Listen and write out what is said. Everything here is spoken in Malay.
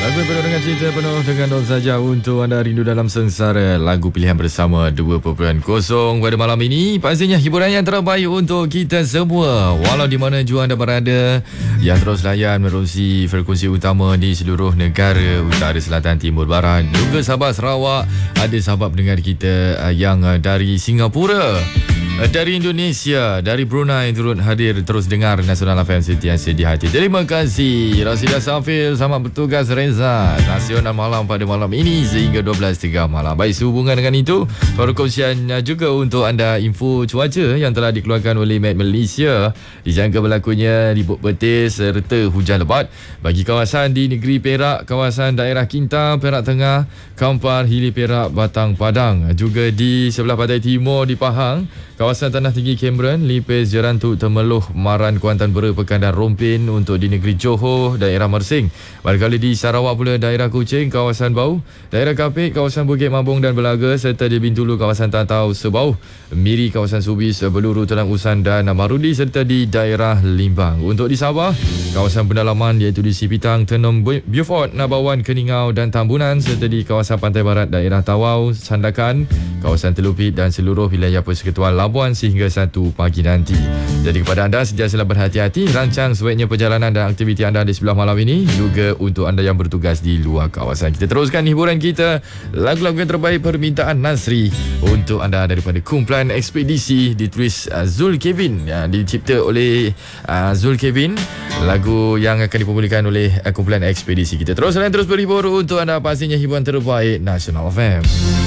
Lagu yang penuh dengan cinta, penuh dengan nostalgia untuk anda rindu dalam sengsara. Lagu pilihan bersama 2.0 pada malam ini. Pastinya hiburan yang terbaik untuk kita semua. Walau di mana jua anda berada, yang terus layan menerusi frekuensi utama di seluruh negara utara, selatan, timur, barat, juga Sabah, Sarawak. Ada sahabat pendengar kita yang dari Singapura, dari Indonesia, dari Brunei turut hadir terus dengar Nasional FM sentiasa di hati. Terima kasih Rasidah Safil, selamat bertugas Reza. Nasional Malam pada malam ini sehingga 12.30 malam. Baik, sehubungan dengan itu, perkongsian juga untuk anda info cuaca yang telah dikeluarkan oleh Met Malaysia. Dijangka berlakunya ribut petir serta hujan lebat bagi kawasan di negeri Perak, kawasan daerah Kinta, Perak Tengah, Kampar, Hili Perak, Batang, Padang. Juga di sebelah pantai timur di Pahang, kawasan Tanah Tinggi Cameron, Lipis, Jerantuk, Temeloh, Maran, Kuantan Bera, Pekan dan Rompin. Untuk di negeri Johor, daerah Mersing. Barangkali di Sarawak pula, daerah Kuching, kawasan Bau, daerah Kapit, kawasan Bukit Mabung dan Belaga, serta di Bintulu, kawasan Tatau, Sebau, Miri, kawasan Subis, Beluru, Telang Usan dan Marudi, serta di daerah Limbang. Untuk di Sabah, kawasan pendalaman iaitu di Sipitang, Tenom, Beaufort, Nabawan, Keningau dan Tambunan, serta di kawasan pantai barat, daerah Tawau, Sandakan, kawasan Telupit dan seluruh wilayah Persekutuan Labuan sehingga 1 pagi nanti. Jadi kepada anda, sentiasalah berhati-hati, rancang sebaiknya perjalanan dan aktiviti anda di sebelah malam ini, juga untuk anda yang bertugas di luar kawasan. Kita teruskan hiburan kita, lagu-lagu yang terbaik permintaan Nasri untuk anda daripada kumpulan Ekspedisi, ditulis Zul Kevin, dicipta oleh Zul Kevin. Lagu yang akan dipublikkan oleh kumpulan Ekspedisi. Kita terus berhibur untuk anda, pastinya hiburan terbaik Nasional FM.